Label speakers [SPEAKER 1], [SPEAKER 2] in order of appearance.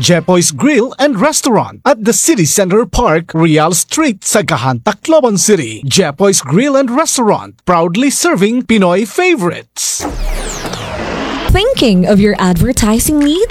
[SPEAKER 1] Jepoy's Grill and Restaurant at the City Center Park, Real Street, Sagahan, Tacloban City. Jepoy's Grill and Restaurant, proudly serving Pinoy favorites.
[SPEAKER 2] Thinking of your advertising needs?